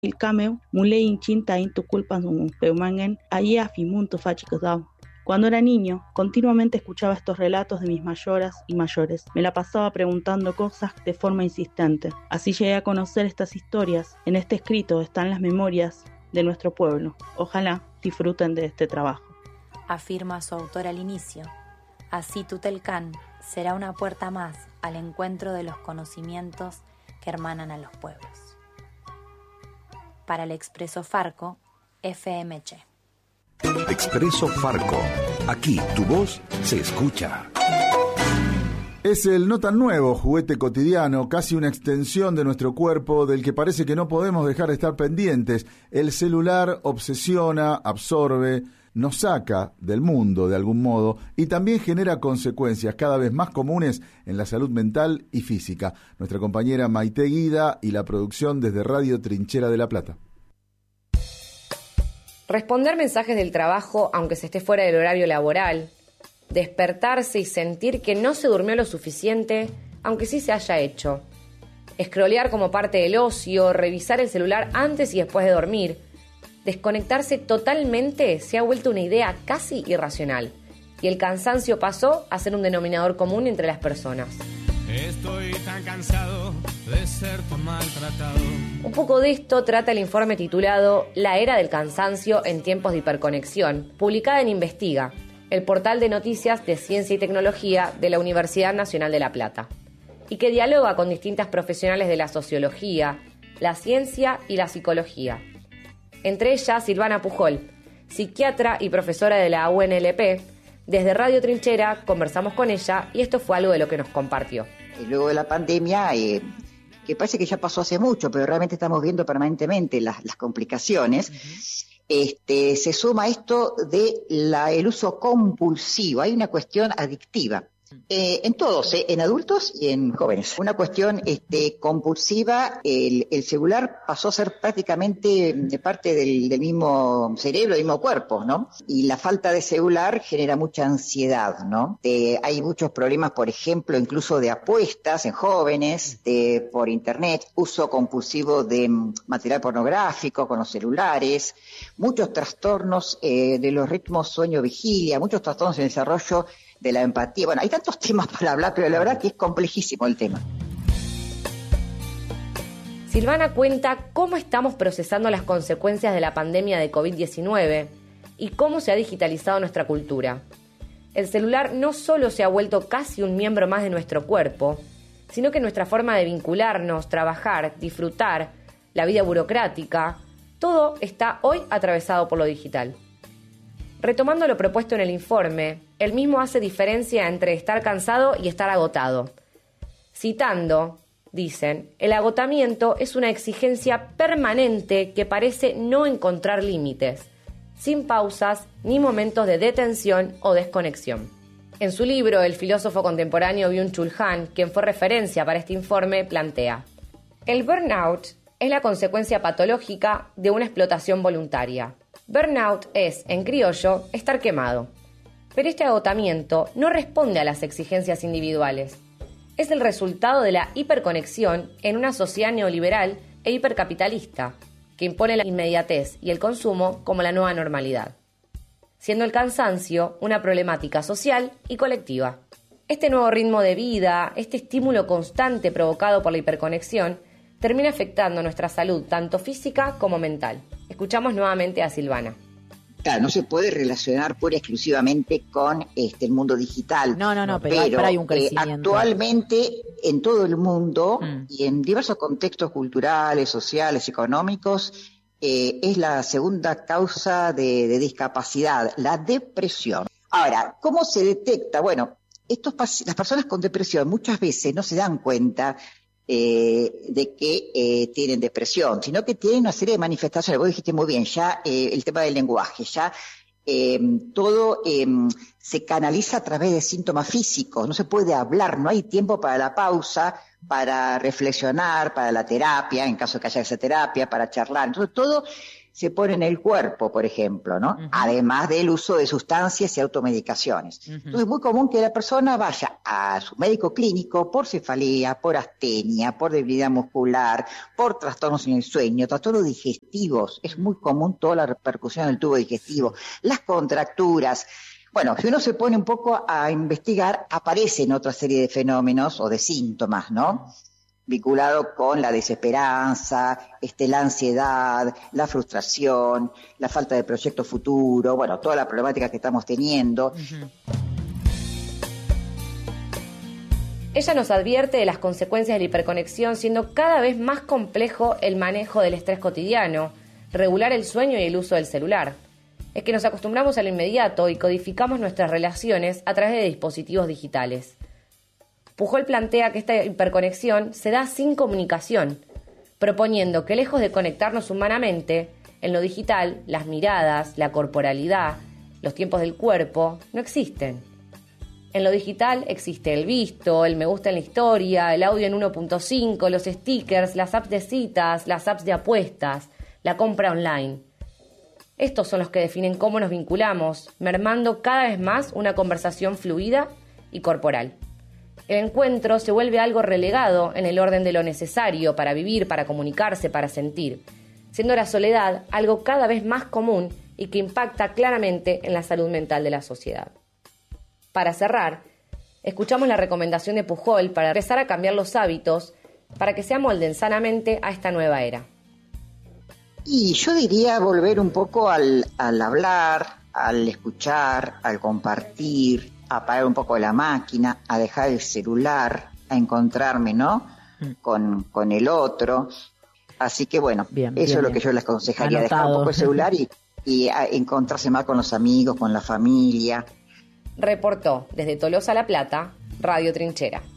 Ilkameu, mulei chinta in tu culpa peumangen, allí afimunto fachicosao. Cuando era niño, continuamente escuchaba estos relatos de mis mayoras y mayores. Me la pasaba preguntando cosas de forma insistente. Así llegué a conocer estas historias. En este escrito están las memorias de nuestro pueblo. Ojalá disfruten de este trabajo. Afirma su autor al inicio. Así Tutelcán será una puerta más al encuentro de los conocimientos que hermanan a los pueblos. Para el Expreso Farco, FMC. Expreso Farco. Aquí tu voz se escucha. Es el no tan nuevo juguete cotidiano, casi una extensión de nuestro cuerpo, del que parece que no podemos dejar de estar pendientes. El celular obsesiona, absorbe, nos saca del mundo de algún modo y también genera consecuencias cada vez más comunes en la salud mental y física. Nuestra compañera Maite Guida y la producción desde Radio Trinchera de La Plata. Responder mensajes del trabajo aunque se esté fuera del horario laboral, despertarse y sentir que no se durmió lo suficiente aunque sí se haya hecho, scrollear como parte del ocio, revisar el celular antes y después de dormir, desconectarse totalmente se ha vuelto una idea casi irracional y el cansancio pasó a ser un denominador común entre las personas. Estoy tan cansado de ser tan maltratado. Un poco de esto trata el informe titulado La era del cansancio en tiempos de hiperconexión, publicada en Investiga, el portal de noticias de ciencia y tecnología de la Universidad Nacional de La Plata, y que dialoga con distintas profesionales de la sociología, la ciencia y la psicología. Entre ellas, Silvana Pujol, psiquiatra y profesora de la UNLP. Desde Radio Trinchera conversamos con ella y esto fue algo de lo que nos compartió. Luego de la pandemia, que parece que ya pasó hace mucho, pero realmente estamos viendo permanentemente las complicaciones, se suma esto de el uso compulsivo. Hay una cuestión adictiva. En todos, en adultos y en jóvenes. Una cuestión compulsiva, el celular pasó a ser prácticamente de parte del mismo cerebro, del mismo cuerpo, ¿no? Y la falta de celular genera mucha ansiedad, ¿no? Hay muchos problemas, por ejemplo, incluso de apuestas en jóvenes, por internet, uso compulsivo de material pornográfico con los celulares, muchos trastornos de los ritmos sueño-vigilia, muchos trastornos en el desarrollo de la empatía. Bueno, hay tantos temas para hablar, pero la verdad que es complejísimo el tema. Silvana cuenta cómo estamos procesando las consecuencias de la pandemia de COVID-19 y cómo se ha digitalizado nuestra cultura. El celular no solo se ha vuelto casi un miembro más de nuestro cuerpo, sino que nuestra forma de vincularnos, trabajar, disfrutar, la vida burocrática, todo está hoy atravesado por lo digital. Retomando lo propuesto en el informe, el mismo hace diferencia entre estar cansado y estar agotado. Citando, dicen, el agotamiento es una exigencia permanente que parece no encontrar límites, sin pausas ni momentos de detención o desconexión. En su libro, el filósofo contemporáneo Byung-Chul Han, quien fue referencia para este informe, plantea: el burnout es la consecuencia patológica de una explotación voluntaria. Burnout es, en criollo, estar quemado. Pero este agotamiento no responde a las exigencias individuales. Es el resultado de la hiperconexión en una sociedad neoliberal e hipercapitalista, que impone la inmediatez y el consumo como la nueva normalidad, siendo el cansancio una problemática social y colectiva. Este nuevo ritmo de vida, este estímulo constante provocado por la hiperconexión, termina afectando nuestra salud tanto física como mental. Escuchamos nuevamente a Silvana. Claro, no se puede relacionar pura y exclusivamente con el mundo digital. No, pero hay un crecimiento. Actualmente en todo el mundo y en diversos contextos culturales, sociales, económicos, es la segunda causa de discapacidad, la depresión. Ahora, ¿cómo se detecta? Bueno, las personas con depresión muchas veces no se dan cuenta de que tienen depresión, sino que tienen una serie de manifestaciones. Vos dijiste muy bien, ya el tema del lenguaje, ya todo se canaliza a través de síntomas físicos, no se puede hablar, no hay tiempo para la pausa, para reflexionar, para la terapia, en caso de que haya esa terapia, para charlar. Entonces todo se pone en el cuerpo, por ejemplo, ¿no? Además del uso de sustancias y automedicaciones. Entonces es muy común que la persona vaya a su médico clínico por cefalea, por astenia, por debilidad muscular, por trastornos en el sueño, trastornos digestivos. Es muy común toda la repercusión del tubo digestivo, las contracturas. Bueno, si uno se pone un poco a investigar, aparecen otra serie de fenómenos o de síntomas, ¿no? Vinculado con la desesperanza, la ansiedad, la frustración, la falta de proyecto futuro, bueno, toda la problemática que estamos teniendo. Ella nos advierte de las consecuencias de la hiperconexión, siendo cada vez más complejo el manejo del estrés cotidiano, regular el sueño y el uso del celular. Es que nos acostumbramos a lo inmediato y codificamos nuestras relaciones a través de dispositivos digitales. Pujol plantea que esta hiperconexión se da sin comunicación, proponiendo que lejos de conectarnos humanamente, en lo digital, las miradas, la corporalidad, los tiempos del cuerpo, no existen. En lo digital existe el visto, el me gusta en la historia, el audio en 1.5, los stickers, las apps de citas, las apps de apuestas, la compra online. Estos son los que definen cómo nos vinculamos, mermando cada vez más una conversación fluida y corporal. El encuentro se vuelve algo relegado en el orden de lo necesario para vivir, para comunicarse, para sentir, siendo la soledad algo cada vez más común y que impacta claramente en la salud mental de la sociedad. Para cerrar, escuchamos la recomendación de Pujol para empezar a cambiar los hábitos para que se amolden sanamente a esta nueva era. Y yo diría volver un poco al hablar, al escuchar, al compartir, a apagar un poco la máquina, a dejar el celular, a encontrarme, ¿no? Con el otro. Así que bueno, eso es lo que yo les aconsejaría, dejar un poco el celular y a encontrarse más con los amigos, con la familia. Reportó desde Tolosa, La Plata, Radio Trinchera.